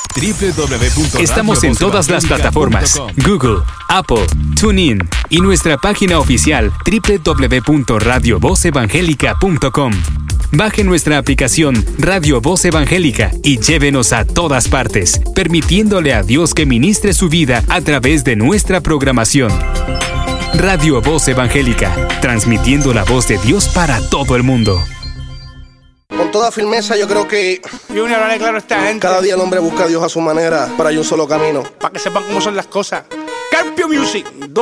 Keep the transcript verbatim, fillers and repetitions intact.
doble u doble u doble u punto radio Estamos en voz todas las evangélica plataformas: punto com. Google, Apple, TuneIn y nuestra página oficial doble u doble u doble u punto radio voz evangélica punto com. Baje nuestra aplicación Radio Voz Evangélica y llévenos a todas partes, permitiéndole a Dios que ministre su vida a través de nuestra programación. Radio Voz Evangélica, transmitiendo la voz de Dios para todo el mundo. Con toda firmeza yo creo que Junior, hablarle claro a esta gente. cada día el hombre busca a Dios a su manera, pero hay un solo camino. Para que sepan cómo son las cosas. Carpio Music.